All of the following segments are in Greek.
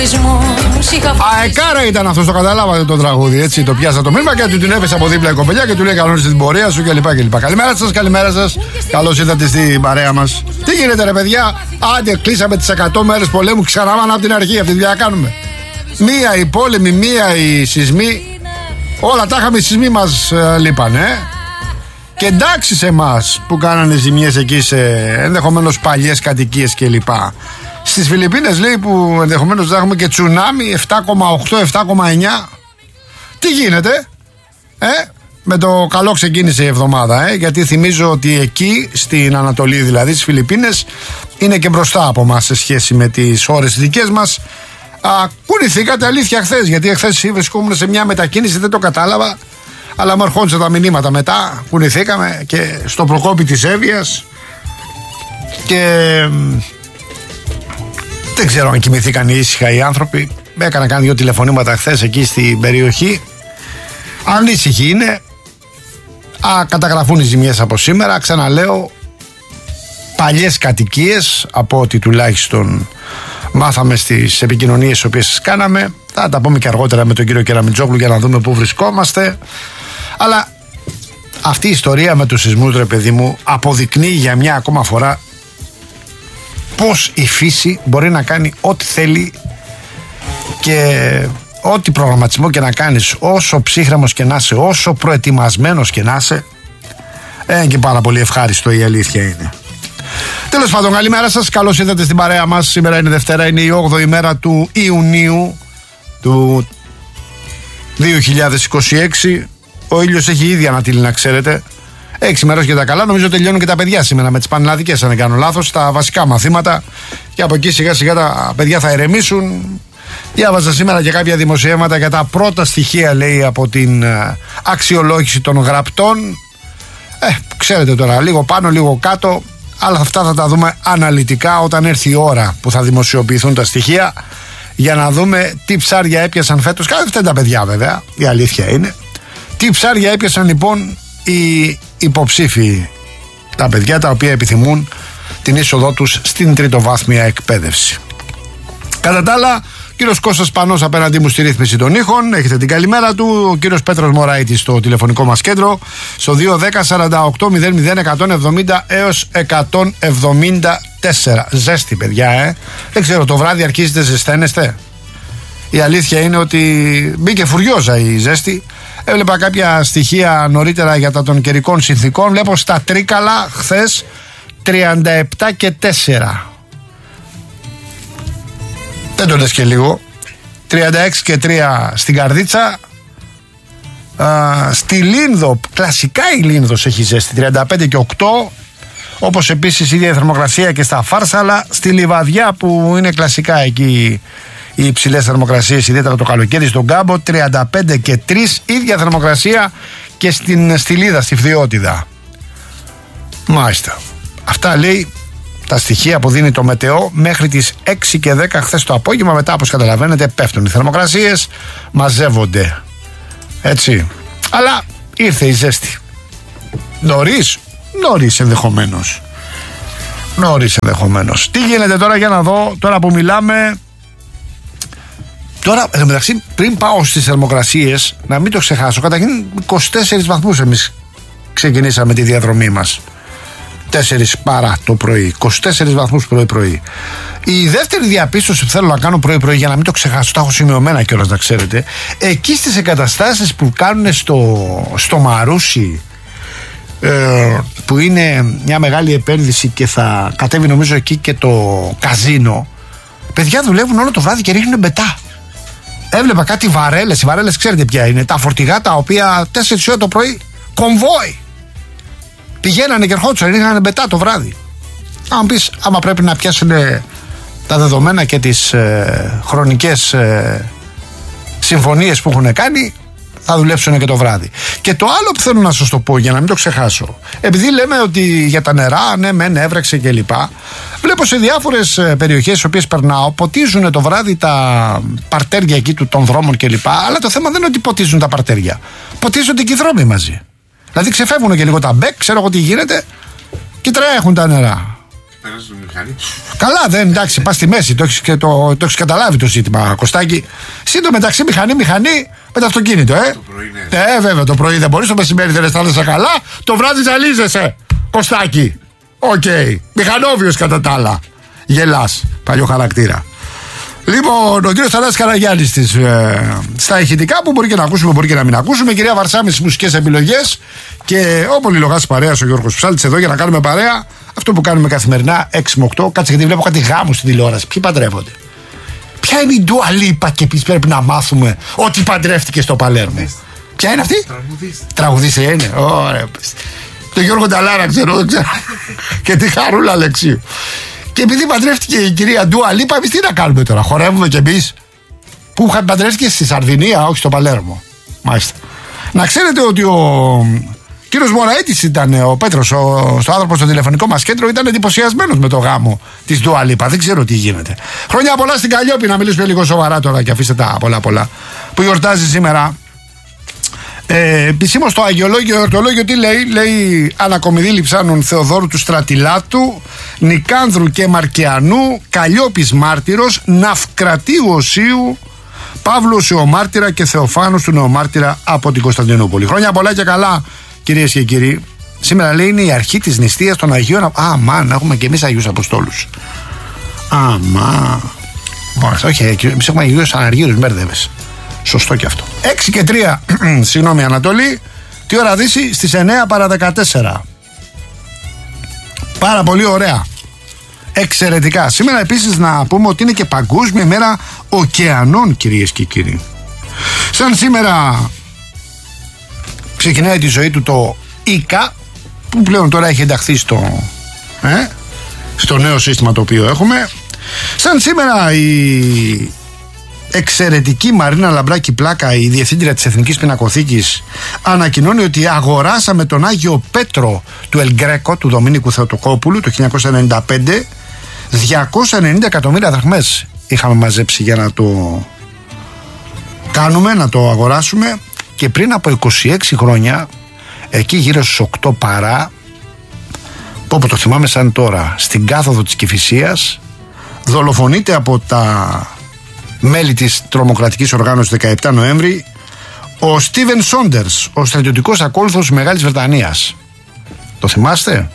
Αεκάρα ήταν αυτό, το καταλάβατε το τραγούδι, έτσι. Το πιάσα το μήνυμα και του την έφεσε από δίπλα η κοπελιά και του λέει κανόνισε την πορεία σου κλπ. Καλημέρα σας, καλημέρα σας. Καλώς ήρθατε στην παρέα μας. Τι γίνεται, ρε παιδιά, άντε κλείσαμε τις 100 μέρες πολέμου. Ξανά από την αρχή, αυτή τη δουλειά κάνουμε. Μία οι πόλεμοι, μία οι σεισμοί. Όλα τα είχαμε, οι σεισμοί μας λείπανε. Και εντάξει σε εμάς που κάνανε ζημιές εκεί σε ενδεχομένως παλιές κατοικίες κλπ. Στις Φιλιππίνες λέει που ενδεχομένως θα έχουμε και τσουνάμι 7,8-7,9. Τι γίνεται, με το καλό ξεκίνησε η εβδομάδα, γιατί θυμίζω ότι εκεί στην Ανατολή, δηλαδή στις Φιλιππίνες, είναι και μπροστά από μας σε σχέση με τις ώρες δικές μας. Κουνηθήκατε αλήθεια χθες, γιατί χθες βρισκόμουν σε μια μετακίνηση, δεν το κατάλαβα, αλλά μου ερχόντουσαν τα μηνύματα μετά. Κουνηθήκαμε και στο Προκόπη της Εύβοιας και δεν ξέρω αν κοιμηθήκαν ήσυχα οι άνθρωποι. Έκανα κάνει 2 τηλεφωνήματα χθες εκεί στην περιοχή. Ανήσυχοι είναι. Καταγραφούν οι ζημιές από σήμερα. Ξαναλέω, παλιές κατοικίες από ό,τι τουλάχιστον μάθαμε στις επικοινωνίες τις οποίες κάναμε. Θα τα πούμε και αργότερα με τον κύριο Κεραμιτζόγλου για να δούμε πού βρισκόμαστε. Αλλά αυτή η ιστορία με τους σεισμούς, ρε παιδί μου, αποδεικνύει για μια ακόμα φορά πως η φύση μπορεί να κάνει ό,τι θέλει και ό,τι προγραμματισμό και να κάνεις, όσο ψύχρεμος και να είσαι, όσο προετοιμασμένος και να είσαι, και πάρα πολύ ευχάριστο, η αλήθεια είναι. Τέλος πάντων, καλημέρα σας, καλώς ήρθατε στην παρέα μας. Σήμερα είναι Δευτέρα, είναι η 8η μέρα του Ιουνίου του 2026. Ο ήλιος έχει ήδη ανατείλει, να ξέρετε. 6 μέρες και τα καλά. Νομίζω τελειώνουν και τα παιδιά σήμερα με τις πανελλαδικές, αν δεν κάνω λάθος, τα βασικά μαθήματα. Και από εκεί σιγά σιγά τα παιδιά θα ηρεμήσουν. Διάβαζα σήμερα και κάποια δημοσιεύματα για τα πρώτα στοιχεία, λέει, από την αξιολόγηση των γραπτών. Ξέρετε τώρα, λίγο πάνω, λίγο κάτω. Αλλά αυτά θα τα δούμε αναλυτικά όταν έρθει η ώρα που θα δημοσιοποιηθούν τα στοιχεία, για να δούμε τι ψάρια έπιασαν φέτος. Κάθε αυτά τα παιδιά, βέβαια, η αλήθεια είναι. Τι ψάρια έπιασαν λοιπόν οι υποψήφοι, τα παιδιά τα οποία επιθυμούν την είσοδό τους στην τριτοβάθμια εκπαίδευση. Κατά τα άλλα, ο κύριος Κώστας Πανός απέναντί μου στη ρύθμιση των ήχων. Έχετε την καλημέρα του. Ο κύριος Πέτρος Μωράητης στο τηλεφωνικό μας κέντρο στο 210-48-00-170 έως 174. Ζέστη, παιδιά, Δεν ξέρω, το βράδυ αρχίζετε, ζεσταίνεστε? Η αλήθεια είναι ότι μπήκε φουριόζα η ζέστη. Έβλεπα κάποια στοιχεία νωρίτερα για τα των καιρικών συνθήκων. Βλέπω στα Τρίκαλα χθες 37 και 4. Δεν το λες και λίγο. 36 και 3 στην Καρδίτσα. Στη Λίνδο, κλασικά η Λίνδος έχει ζέστη, 35 και 8. Όπως επίσης η ίδια η θερμοκρασία και στα Φάρσαλα. Στη Λιβαδιά, που είναι κλασικά εκεί οι υψηλές θερμοκρασίες, ιδιαίτερα το καλοκαίρι, στον Κάμπο, 35 και 3. Ίδια θερμοκρασία και στην Στυλίδα, στη Φθιώτιδα. Μάλιστα. Αυτά, λέει, τα στοιχεία που δίνει το μετεό μέχρι τις 6 και 10 χθες το απόγευμα. Μετά, όπως καταλαβαίνετε, πέφτουν οι θερμοκρασίες, μαζεύονται. Έτσι. Αλλά ήρθε η ζέστη. Νωρίς ενδεχομένως. Τι γίνεται τώρα, για να δω, τώρα που μιλάμε. Τώρα, μεταξύ, πριν πάω στις θερμοκρασίες, να μην το ξεχάσω, καταρχήν 24 βαθμούς εμείς ξεκινήσαμε τη διαδρομή μας. 4 παρά το πρωί, 24 βαθμούς πρωί. Η δεύτερη διαπίστωση που θέλω να κάνω πρωί, για να μην το ξεχάσω, τα έχω σημειωμένα κιόλας, να ξέρετε, εκεί στις εγκαταστάσεις που κάνουν στο Μαρούσι, που είναι μια μεγάλη επένδυση και θα κατέβει νομίζω εκεί και το καζίνο, παιδιά δουλεύουν όλο το βράδυ και ρίχνουν μπετά. Έβλεπα κάτι βαρέλες. Οι βαρέλες ξέρετε ποια είναι? Τα φορτηγά τα οποία 4 ώρα το πρωί, κομβόι, πηγαίνανε και ερχόντουσαν, ρίχνανε μπετά το βράδυ. Αν πεις, άμα πρέπει να πιάσουν τα δεδομένα και τις χρονικές συμφωνίες που έχουν κάνει, θα δουλέψουν και το βράδυ. Και το άλλο που θέλω να σας το πω, για να μην το ξεχάσω, επειδή λέμε ότι για τα νερά, ναι, μεν έβρεξε κλπ. Βλέπω σε διάφορες περιοχές στις οποίες περνάω, ποτίζουν το βράδυ τα παρτέρια εκεί των δρόμων κλπ. Αλλά το θέμα δεν είναι ότι ποτίζουν τα παρτέρια. Ποτίζονται και οι δρόμοι μαζί. Δηλαδή ξεφεύγουν και λίγο τα μπέκ, ξέρω εγώ τι γίνεται, και τρέχουν τα νερά. Καλά, δεν, εντάξει, πας στη μέση. Το έχεις καταλάβει το ζήτημα, Κωστάκη. Σύντο μεταξύ μηχανή με το αυτοκίνητο, Το πρωί, ναι. Βέβαια, το πρωί δεν μπορείς, το μεσημέρι δεν αισθάνεσαι καλά. Το βράδυ ζαλίζεσαι, Κωστάκη. Οκ. Μηχανόβιος κατά τα άλλα. Γελάς, παλιό χαρακτήρα. Λοιπόν, ο κύριος Θανάσης Καραγιάννης στα ηχητικά που μπορεί και να ακούσουμε, μπορεί και να μην ακούσουμε. Η κυρία Βαρσάμη στις μουσικές επιλογές. Και ο πολυλογάς παρέας, ο Γιώργος Ψάλτης εδώ για να κάνουμε παρέα. Αυτό που κάνουμε καθημερινά 6 με 8. Κάτσε γιατί βλέπω κάτι γάμου στην τηλεόραση. Ποιοι παντρεύονται? Ποια είναι η Ντουα Λίπα και επίσης πρέπει να μάθουμε ότι παντρεύτηκε στο Παλέρμο? Ποια είναι αυτή? Τραγουδίστρια είναι. Ωραία. Το Γιώργο Νταλάρα ξέρω. Και τη Χαρούλα Αλεξίου. Και επειδή παντρεύτηκε η κυρία Ντουα Λίπα, εμείς τι να κάνουμε τώρα? Χορεύουμε κι εμείς? Που παντρεύτηκε στη Σαρδινία, όχι στο Παλέρμο. Μάλιστα. Να ξέρετε ότι ο κύριος Μωραήτης ήταν, ο Πέτρος, στο άνθρωπο στο τηλεφωνικό μας κέντρο, ήταν εντυπωσιασμένος με το γάμο της Ντουα Λίπα. Δεν ξέρω τι γίνεται. Χρόνια πολλά στην Καλλιόπη, να μιλήσουμε λίγο σοβαρά τώρα και αφήστε τα πολλά. Που γιορτάζει σήμερα. Επισήμως το αγιολόγιο, εορτολόγιο τι λέει? Λέει Ανακομιδή Λιψάνων Θεοδόρου του Στρατιλάτου, Νικάνδρου και Μαρκιανού, Καλλιόπης Μάρτυρος, Ναυκρατίου Οσίου, Παύλος Νεομάρτυρα και Θεοφάνους του Νεομάρτυρα από την Κωνσταντινούπολη. Χρόνια πολλά και καλά, κυρίες και κύριοι. Σήμερα λέει είναι η αρχή της νηστείας των Αγίων. Να έχουμε και εμείς Αγίους Αποστόλους. Όχι, εμείς έχουμε Αγίους Αναργύρους, μπέρδευες. Σωστό και αυτό. 6 και 3, συγγνώμη Ανατολή. Τι ώρα Δύση? Στις 9 παρά 14. Πάρα πολύ ωραία. Εξαιρετικά. Σήμερα επίσης να πούμε ότι είναι και Παγκόσμια ημέρα ωκεανών, κυρίες και κύριοι. Σαν σήμερα ξεκινάει τη ζωή του το ΙΚΑ, που πλέον τώρα έχει ενταχθεί στο νέο σύστημα το οποίο έχουμε. Σαν σήμερα η εξαιρετική Μαρίνα Λαμπράκη Πλάκα, η διευθύντρια της Εθνικής Πινακοθήκης, ανακοινώνει ότι αγοράσαμε τον Άγιο Πέτρο του Ελγκρέκο, του Δομήνικου Θεοτοκόπουλου, το 1995. 290 εκατομμύρια δραχμές είχαμε μαζέψει για να το κάνουμε, να το αγοράσουμε. Και πριν από 26 χρόνια, εκεί γύρω στους 8 παρά, που το θυμάμαι σαν τώρα, στην κάθοδο της Κηφισίας, δολοφονείται από τα μέλη της τρομοκρατικής οργάνωσης 17 Νοέμβρη ο Στίβεν Σόντερς, ο στρατιωτικός ακόλουθος της Μεγάλης Βρετανίας. Το θυμάστε?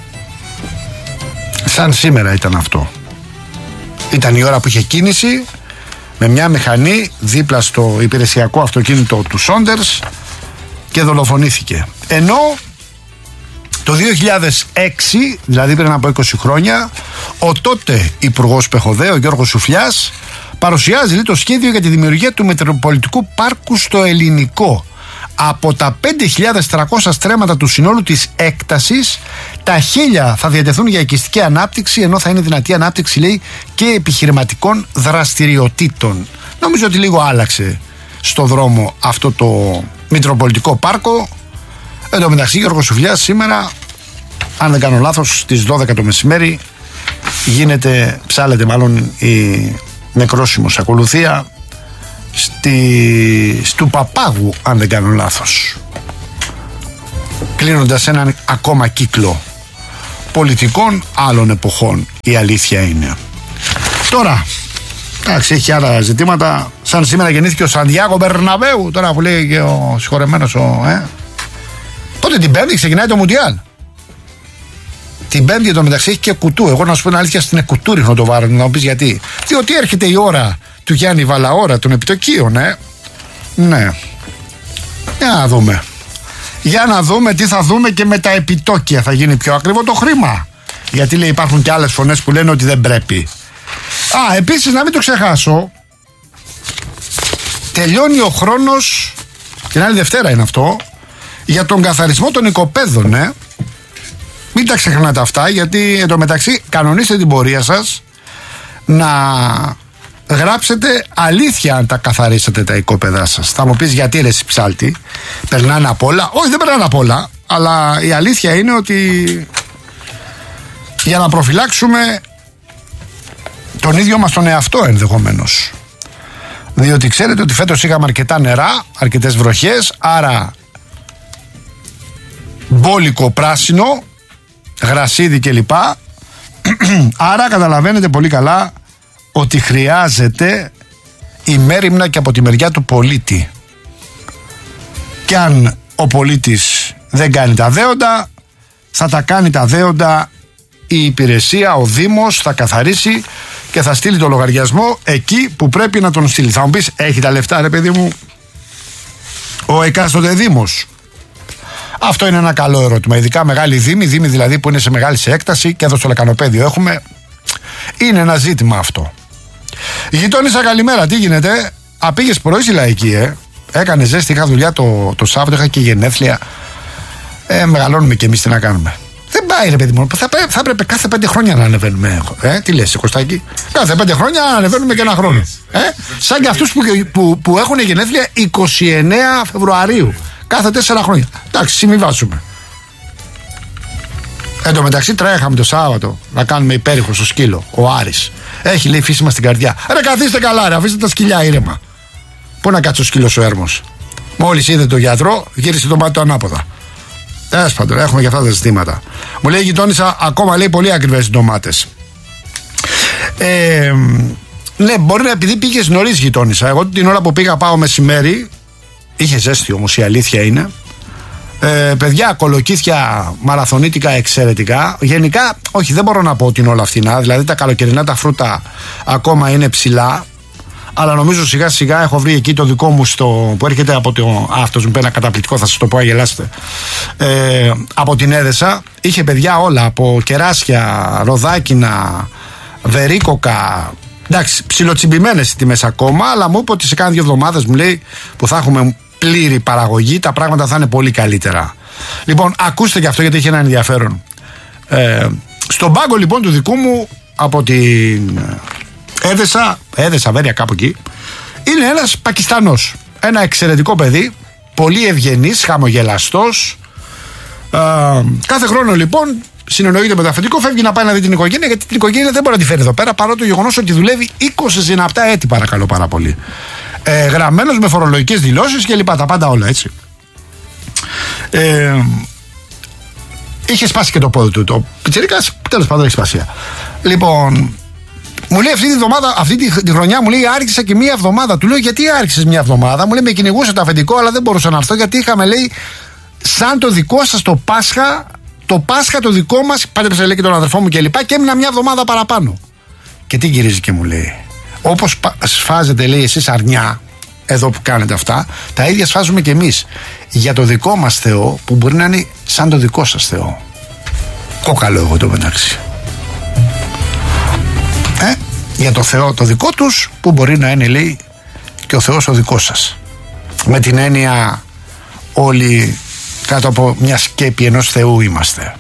Σαν σήμερα ήταν αυτό. Ήταν η ώρα που είχε κίνηση με μια μηχανή δίπλα στο υπηρεσιακό αυτοκίνητο του Σόντερς και δολοφονήθηκε. Ενώ το 2006, δηλαδή πριν από 20 χρόνια, ο τότε υπουργός Πεχοδέ, ο Γιώργος Σουφλιάς, παρουσιάζει το σχέδιο για τη δημιουργία του Μετροπολιτικού Πάρκου στο Ελληνικό. Από τα 5.300 στρέμματα του συνόλου της έκτασης, τα 1.000 θα διατεθούν για οικιστική ανάπτυξη, ενώ θα είναι δυνατή ανάπτυξη, λέει, και επιχειρηματικών δραστηριοτήτων. Νομίζω ότι λίγο άλλαξε στο δρόμο αυτό το Μητροπολιτικό Πάρκο. Εν τω μεταξύ, Γιώργος Σουφλιάς σήμερα, αν δεν κάνω λάθος, στις 12 το μεσημέρι ψάλεται μάλλον η νεκρόσιμος ακολουθία στου Παπάγου, αν δεν κάνω λάθος, κλείνοντας έναν ακόμα κύκλο πολιτικών άλλων εποχών, η αλήθεια είναι. Τώρα, εντάξει, έχει άλλα ζητήματα. Σαν σήμερα γεννήθηκε ο Σαντιάγο Μπερναμπέου, τώρα που λέει και ο συγχωρεμένος Πότε την Πέμπτη ξεκινάει το Μουντιάλ? Την Πέμπτη εντωμεταξύ έχει και κουτού. Εγώ να σου πω την αλήθεια, στην κουτού ρίχνω το βάρος, να μου πεις γιατί. Διότι έρχεται η ώρα του Γιάννη Βαλαώρα των επιτοκίων, Ναι. Για να δούμε τι θα δούμε και με τα επιτόκια. Θα γίνει πιο ακριβό το χρήμα. Γιατί λέει υπάρχουν και άλλες φωνές που λένε ότι δεν πρέπει. Επίσης να μην το ξεχάσω, τελειώνει ο χρόνος, την άλλη Δευτέρα είναι αυτό, για τον καθαρισμό των οικοπαίδων, Μην τα ξεχνάτε αυτά, γιατί εντωμεταξύ κανονίστε την πορεία σας να γράψετε αλήθεια αν τα καθαρίσετε τα οικόπεδά σας. Θα μου πεις γιατί ρε Ψάλτη, περνάνε απ' όλα? Όχι, δεν περνάνε απ' όλα, αλλά η αλήθεια είναι ότι για να προφυλάξουμε τον ίδιο μας τον εαυτό ενδεχομένως. Διότι ξέρετε ότι φέτος είχαμε αρκετά νερά, αρκετές βροχές, άρα μπόλικο πράσινο, γρασίδι κλπ. Άρα καταλαβαίνετε πολύ καλά ότι χρειάζεται ημέριμνα και από τη μεριά του πολίτη. Και αν ο πολίτης δεν κάνει τα δέοντα, θα τα κάνει τα δέοντα η υπηρεσία, ο Δήμος θα καθαρίσει και θα στείλει το λογαριασμό εκεί που πρέπει να τον στείλει. Θα μου πεις, έχει τα λεφτά ρε παιδί μου ο εκάστοτε Δήμος? Αυτό είναι ένα καλό ερώτημα. Ειδικά μεγάλοι δήμοι δηλαδή που είναι σε μεγάλη έκταση, και εδώ στο Λεκανοπέδιο έχουμε. Είναι ένα ζήτημα αυτό. Γειτόνισσα, καλημέρα, τι γίνεται? Πήγες πρωί στη Λαϊκή, Έκανε ζέστη, είχα δουλειά το Σάββατο, είχα και γενέθλια. Μεγαλώνουμε κι εμείς, τι να κάνουμε. Δεν πάει ρε παιδί μου. Θα πρέπει κάθε 5 χρόνια να ανεβαίνουμε. Τι λες, Κωστάκη? Κάθε 5 χρόνια να ανεβαίνουμε και ένα χρόνο. Σαν και αυτούς που έχουν γενέθλια 29 Φεβρουαρίου. Κάθε 4 χρόνια. Εντάξει, συμβιβάσουμε. Εν τω μεταξύ τρέχαμε το Σάββατο να κάνουμε υπέρηχο στο σκύλο. Ο Άρης έχει, λέει, φύσιμα στην καρδιά. Ρε, καθίστε καλά, ρε, αφήστε τα σκυλιά ήρεμα. Πού να κάτσει ο σκύλος ο Έρμος? Μόλις είδε τον γιατρό, γύρισε το μάτι του ανάποδα. Τέλος πάντων, έχουμε και αυτά τα ζητήματα. Μου λέει η γειτόνισσα, ακόμα λέει πολύ ακριβές οι ντομάτες. Ναι, μπορεί να, επειδή πήγες νωρίς γειτόνισσα. Εγώ την ώρα που πήγα, πάω μεσημέρι. Είχε ζέστη όμως, η αλήθεια είναι. Παιδιά, κολοκύθια μαραθωνίτικα εξαιρετικά. Γενικά, όχι, δεν μπορώ να πω ότι είναι όλα φθηνά. Δηλαδή τα καλοκαιρινά τα φρούτα ακόμα είναι ψηλά. Αλλά νομίζω σιγά σιγά έχω βρει εκεί το δικό μου που έρχεται από το. Αυτός μου πει ένα καταπληκτικό, θα σας το πω, αγελάστε. Από την Έδεσα. Είχε, παιδιά, όλα. Από κεράσια, ροδάκινα, βερίκοκα. Εντάξει, ψιλοτσιμπημένες οι τιμές ακόμα. Αλλά μου είπε ότι σε κάνα 2 εβδομάδες, μου λέει, που θα έχουμε πλήρη παραγωγή, τα πράγματα θα είναι πολύ καλύτερα. Λοιπόν, ακούστε και αυτό γιατί έχει ένα ενδιαφέρον. Στον πάγκο λοιπόν του δικού μου από την Έδεσα Βέρεια, κάπου εκεί, είναι ένας Πακιστανός. Ένα εξαιρετικό παιδί, πολύ ευγενής, χαμογελαστός. Κάθε χρόνο λοιπόν συνεννοείται με το αφεντικό, φεύγει να πάει να δει την οικογένεια, γιατί την οικογένεια δεν μπορεί να τη φέρει εδώ πέρα, παρότι το γεγονός ότι δουλεύει 20 συναπτά έτη, παρακαλώ πάρα πολύ. Γραμμένος με φορολογικές δηλώσεις και λοιπά, τα πάντα όλα, έτσι. Είχε σπάσει και το πόδι του. Το πιτσιρίκας, τέλος πάντων, έχει σπασία. Λοιπόν, μου λέει αυτή τη χρονιά, μου λέει, άρχισα και 1 εβδομάδα. Του λέω, γιατί άρχισες 1 εβδομάδα? Μου λέει, με κυνηγούσε το αφεντικό, αλλά δεν μπορούσα να έρθω, γιατί είχαμε, λέει, σαν το δικό σας το Πάσχα, το δικό μας, πάντρεψε, λέει, και τον αδερφό μου και λοιπά, και έμεινα 1 εβδομάδα παραπάνω. Και τι γυρίζει και μου λέει, όπως σφάζετε, λέει, εσείς αρνιά, εδώ που κάνετε αυτά, τα ίδια σφάζουμε και εμείς για το δικό μας Θεό, που μπορεί να είναι σαν το δικό σας Θεό. Κόκαλο εγώ το μεταξύ. Για το Θεό το δικό τους, που μπορεί να είναι, λέει, και ο Θεός ο δικός σας. Με την έννοια όλοι κάτω από μια σκέπη ενός Θεού είμαστε.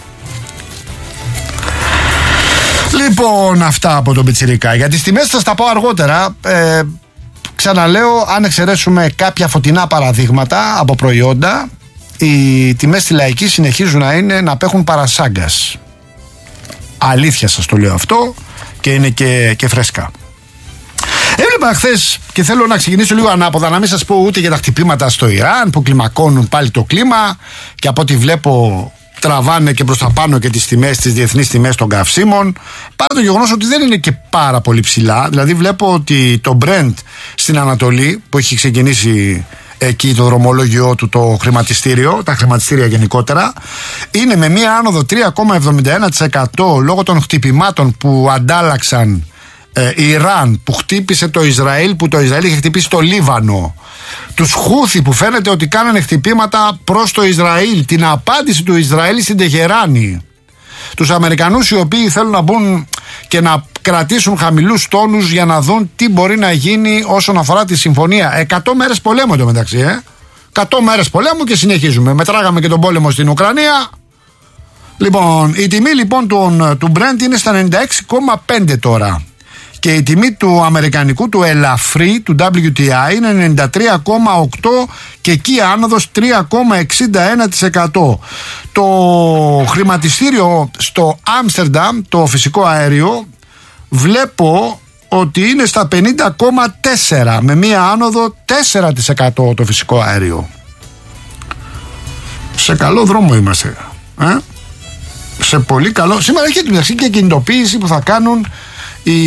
Λοιπόν, αυτά από τον πιτσιρικά. Για τις τιμές θα τα πω αργότερα. Ξαναλέω, αν εξαιρέσουμε κάποια φωτεινά παραδείγματα από προϊόντα, οι τιμές στη Λαϊκή συνεχίζουν να απέχουν παρασάγκας. Αλήθεια σας το λέω αυτό, και είναι και φρέσκα. Έβλεπα χθες, και θέλω να ξεκινήσω λίγο ανάποδα, να μην σας πω ούτε για τα χτυπήματα στο Ιράν που κλιμακώνουν πάλι το κλίμα, και από ό,τι βλέπω τραβάνε και προς τα πάνω και τις τιμές, τις διεθνείς τιμές των καυσίμων, παρά το γεγονός ότι δεν είναι και πάρα πολύ ψηλά. Δηλαδή βλέπω ότι το Brent στην Ανατολή, που έχει ξεκινήσει εκεί το δρομολόγιο του το χρηματιστήριο, τα χρηματιστήρια γενικότερα, είναι με μία άνοδο 3,71% λόγω των χτυπημάτων που αντάλλαξαν Ιράν, που χτύπησε το Ισραήλ, που το Ισραήλ είχε χτυπήσει το Λίβανο, τους Χούθι που φαίνεται ότι κάνανε χτυπήματα προς το Ισραήλ, την απάντηση του Ισραήλ στην Τεχεράνη, τους Αμερικανούς οι οποίοι θέλουν να μπουν και να κρατήσουν χαμηλούς τόνους για να δουν τι μπορεί να γίνει όσον αφορά τη συμφωνία. 100 μέρες πολέμου εντωμεταξύ, 100 μέρες πολέμου και συνεχίζουμε. Μετράγαμε και τον πόλεμο στην Ουκρανία. Λοιπόν, η τιμή λοιπόν του Brent είναι στα 96,5 τώρα. Και η τιμή του αμερικανικού, του ελαφρύ, του WTI, είναι 93,8 και εκεί άνοδος 3,61%. Το χρηματιστήριο στο Άμστερνταμ, το φυσικό αέριο, βλέπω ότι είναι στα 50,4 με μία άνοδο 4% το φυσικό αέριο. Σε καλό δρόμο είμαστε. σε πολύ καλό. Σήμερα έχει μεταξύ και κινητοποίηση που θα κάνουν οι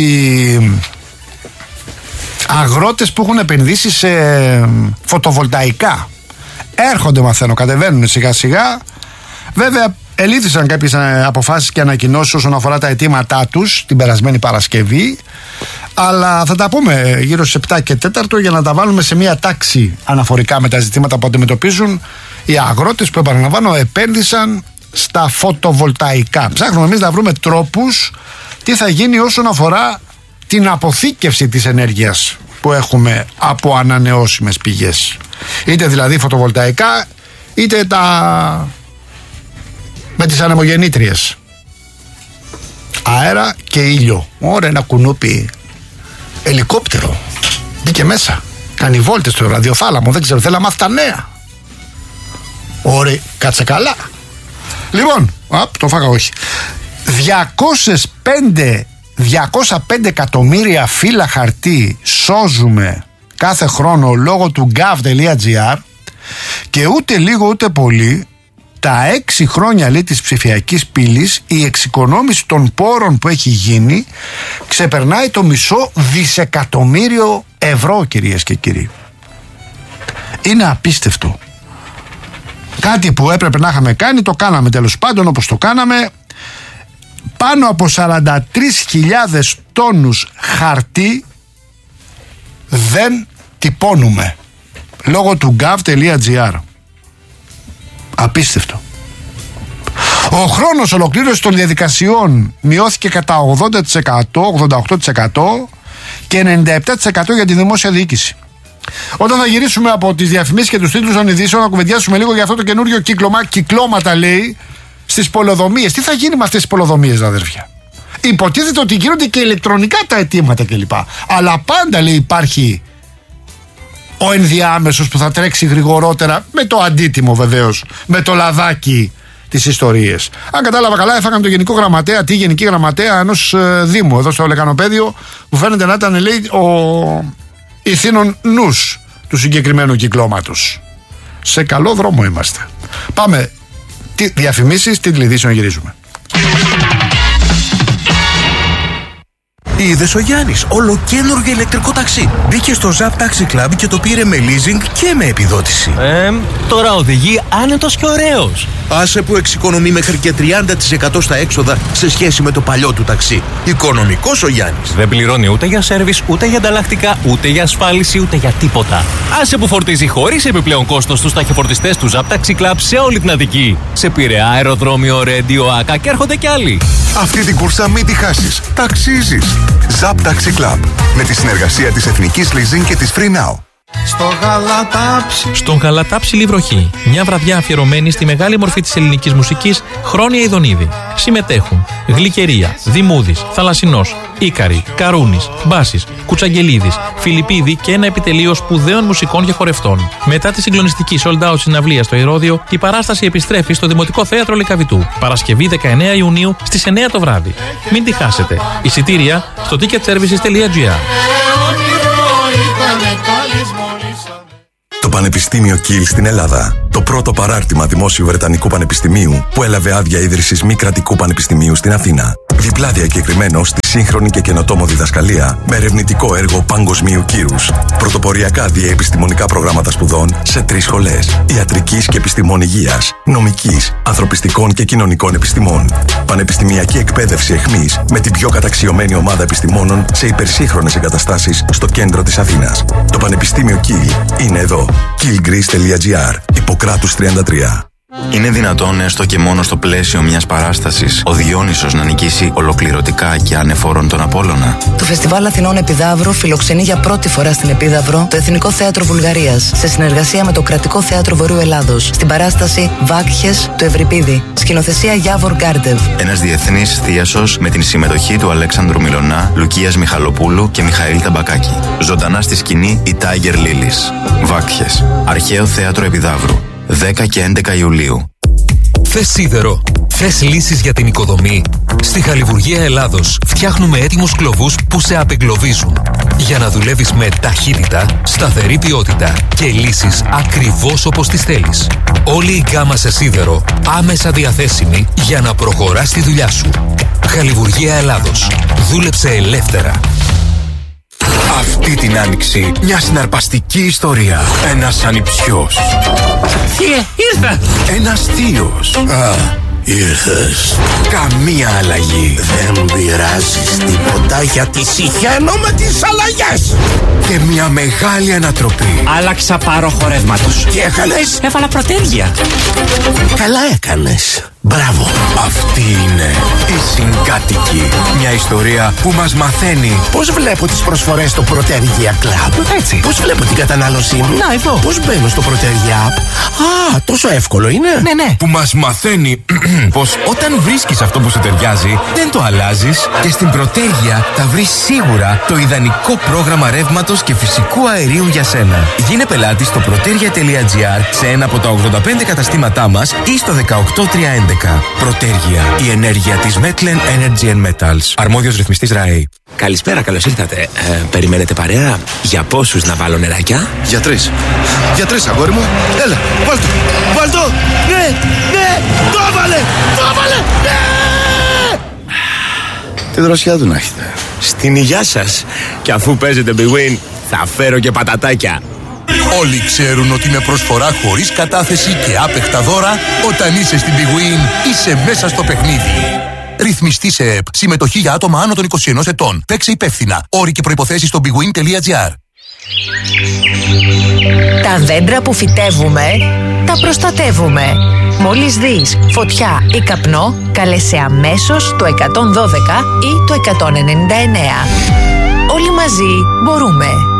αγρότες που έχουν επενδύσει σε φωτοβολταϊκά. Έρχονται, μαθαίνω, κατεβαίνουν σιγά σιγά. Βέβαια ελήφθησαν κάποιες αποφάσεις και ανακοινώσεις όσον αφορά τα αιτήματά τους την περασμένη Παρασκευή, αλλά θα τα πούμε γύρω στις 7 και 4 για να τα βάλουμε σε μια τάξη αναφορικά με τα ζητήματα που αντιμετωπίζουν οι αγρότες που, επαναλαμβάνω, επένδυσαν στα φωτοβολταϊκά. Ψάχνουμε εμείς να βρούμε τρόπους τι θα γίνει όσον αφορά την αποθήκευση της ενέργειας που έχουμε από ανανεώσιμες πηγές, είτε δηλαδή φωτοβολταϊκά είτε με τις ανεμογεννήτριες, αέρα και ήλιο. Ωραία, ένα κουνούπι ελικόπτερο μπήκε μέσα, κάνει βόλτες στο ραδιοθάλαμο, δεν ξέρω, θέλω να μάθει τα νέα. Ωραία, κάτσε καλά. Λοιπόν, το φάγα, όχι. 205 εκατομμύρια φύλλα χαρτί σώζουμε κάθε χρόνο λόγω του gov.gr και ούτε λίγο ούτε πολύ τα 6 χρόνια, λέει, της ψηφιακής πύλης η εξοικονόμηση των πόρων που έχει γίνει ξεπερνάει το $500 δισεκατομμύριο, κυρίες και κύριοι. Είναι απίστευτο. Κάτι που έπρεπε να είχαμε κάνει, το κάναμε τέλος πάντων όπως το κάναμε. Πάνω από 43.000 τόνους χαρτί δεν τυπώνουμε λόγω του gov.gr. Απίστευτο. Ο χρόνος ολοκλήρωσης των διαδικασιών μειώθηκε κατά 88% και 97% για τη δημόσια διοίκηση. Όταν θα γυρίσουμε από τις διαφημίσεις και τους τίτλους των ειδήσεων, να κουβεντιάσουμε λίγο για αυτό το καινούριο κυκλώματα, λέει, στις πολεοδομίες. Τι θα γίνει με αυτές τις πολεοδομίες, αδέρφια? Υποτίθεται ότι γίνονται και ηλεκτρονικά τα αιτήματα κλπ. Αλλά πάντα, λέει, υπάρχει ο ενδιάμεσος που θα τρέξει γρηγορότερα, με το αντίτιμο βεβαίως, με το λαδάκι τις ιστορίες. Αν κατάλαβα καλά, έφαγαν το γενικό γραμματέα, τη γενική γραμματέα ενός δήμου εδώ στο Λεκανοπέδιο, που φαίνεται να ήταν, λέει, ο ηθήνων νους του συγκεκριμένου κυκλώματος. Σε καλό δρόμο είμαστε. Πάμε. Διαφημίσεις, τίτλοι ειδήσεων, γυρίζουμε. Είδες ο Γιάννης ολοκαίνουργιο ηλεκτρικό ταξί. Μπήκε στο Zap Taxi Club και το πήρε με leasing και με επιδότηση. Τώρα οδηγεί άνετος και ωραίος. Άσε που εξοικονομεί μέχρι και 30% στα έξοδα σε σχέση με το παλιό του ταξί. Οικονομικός ο Γιάννης. Δεν πληρώνει ούτε για σέρβις, ούτε για ανταλλακτικά, ούτε για ασφάλιση, ούτε για τίποτα. Άσε που φορτίζει χωρίς επιπλέον κόστος στους ταχυφορτιστές του Zap Taxi Club σε όλη την Αττική. Σε Πειραιά, αεροδρόμιο, Ρέντιο, Άκα και έρχονται κι άλλοι. Αυτή την κούρσα μην τη χάσεις. Ταξίζεις. Zap Taxi Club. Με τη συνεργασία της Εθνικής Leasing και της Free Now. Στον Γαλατάψιλη βροχή. Μια βραδιά αφιερωμένη στη μεγάλη μορφή της ελληνικής μουσικής, Χρόνια Ιδονίδη. Συμμετέχουν Γλυκερία, Δημούδης, Θαλασσινός, Ίκαρη, Καρούνης, Μπάσης, Κουτσαγγελίδης, Φιλιππίδη και ένα επιτελείο σπουδαίων μουσικών και χορευτών. Μετά τη συγκλονιστική sold out συναυλία στο Ηρώδειο, η παράσταση επιστρέφει στο Δημοτικό Θέατρο Λεκαβητού. Παρασκευή 19 Ιουνίου στις 9 το βράδυ. Μην τη χάσετε. Εισιτήρια στο ticketservices.gr. Το Πανεπιστήμιο Κιλ στην Ελλάδα. Το πρώτο παράρτημα δημόσιου Βρετανικού Πανεπιστημίου που έλαβε άδεια ίδρυσης μη κρατικού πανεπιστημίου στην Αθήνα. Διπλά διακεκριμένο στη σύγχρονη και καινοτόμο διδασκαλία με ερευνητικό έργο παγκοσμίου κύρους. Πρωτοποριακά διαεπιστημονικά προγράμματα σπουδών σε 3 σχολές. Ιατρικής και επιστημών υγείας, νομικής, ανθρωπιστικών και κοινωνικών επιστημών. Πανεπιστημιακή εκπαίδευση εχμής με την πιο καταξιωμένη ομάδα επιστημόνων σε υπερσύγχρονες εγκαταστάσεις στο κέντρο της Αθήνας. Το Πανεπιστήμιο Κιλ είναι εδώ. killgreece.gr. Ιπποκράτους 33. Είναι δυνατόν, έστω και μόνο στο πλαίσιο μιας παράστασης, ο Διόνυσος να νικήσει ολοκληρωτικά και ανεφόρον τον Απόλλωνα? Το Φεστιβάλ Αθηνών Επιδαύρου φιλοξενεί για πρώτη φορά στην Επίδαυρο το Εθνικό Θέατρο Βουλγαρίας σε συνεργασία με το Κρατικό Θέατρο Βορείου Ελλάδος στην παράσταση Βάκχες του Ευρυπίδη. Σκηνοθεσία Γιάβορ Γκάρντεβ. Ένας διεθνής θίασος με την συμμετοχή του Αλέξανδρου Μιλωνά, Λουκίας Μιχαλοπούλου και Μιχαήλ Ταμπακάκη. Ζωντανά στη σκηνή η Tiger Lilies. Βάκχες. Αρχαίο Θέατρο Επιδαύρου. 10 και 11 Ιουλίου. Θες σίδερο? Θες λύσεις για την οικοδομή? Στη Χαλιβουργία Ελλάδος φτιάχνουμε έτοιμους κλωβούς που σε απεγκλωβίζουν για να δουλεύεις με ταχύτητα, σταθερή ποιότητα και λύσεις ακριβώς όπως τις θέλεις. Όλη η γκάμα σε σίδερο άμεσα διαθέσιμη για να προχωράς τη δουλειά σου. Χαλιβουργία Ελλάδος. Δούλεψε ελεύθερα. Αυτή την άνοιξη μια συναρπαστική ιστορία. Ένας ανιψιός. Ήρθα! Ένας θείος. Ήρθες. Καμία αλλαγή. Δεν πειράζεις τίποτα γιατί συχαίνω με τις αλλαγές. Και μια μεγάλη ανατροπή. Άλλαξα πάροχο ρεύματος. Τι έκανες? Έβαλα πρωτέργεια. Καλά έκανες. Μπράβο. Αυτή είναι η Συγκάτοικοι. Μια ιστορία που μας μαθαίνει πώς βλέπω τις προσφορές στο Πρωτέργεια Club. Έτσι. Πώς βλέπω την κατανάλωσή μου. Να, εδώ. Πώς μπαίνω στο Πρωτέργεια App. Α, τόσο εύκολο είναι. Ναι. Που μας μαθαίνει πως όταν βρίσκεις αυτό που σου ταιριάζει, δεν το αλλάζεις και στην Πρωτέργεια θα βρεις σίγουρα το ιδανικό πρόγραμμα ρεύματος και φυσικού αερίου για σένα. Γίνε πελάτη στο protergia.gr σε ένα από τα 85 καταστήματά μας ή στο 18311. Πρωτέργεια. Η ενέργεια της Metlen Energy and Metals. Αρμόδιος ρυθμιστής ΡΑΕ. Καλησπέρα, καλώς ήρθατε. Περιμένετε παρέα? Για πόσους να βάλω νεράκια? Για τρεις. Για τρεις, αγόρι μου. Έλα, βάλ' το. Βάλ' το. Ναι, το έβαλε, ναι! Τι δροσιά του να έχετε. Στην υγειά σας. Και αφού παίζετε Big Win, θα φέρω και πατατάκια. Όλοι ξέρουν ότι με προσφορά χωρίς κατάθεση και άπεχτα δώρα, όταν είσαι στην Big Win, είσαι μέσα στο παιχνίδι. Ρυθμιστή σε ΕΠ. Συμμετοχή για άτομα άνω των 21 ετών. Παίξε υπεύθυνα. Όροι και προϋποθέσεις στο bigwin.gr. Τα δέντρα που φυτεύουμε, τα προστατεύουμε. Μόλις δεις φωτιά ή καπνό, καλέσαι αμέσως το 112 ή το 199. Όλοι μαζί μπορούμε.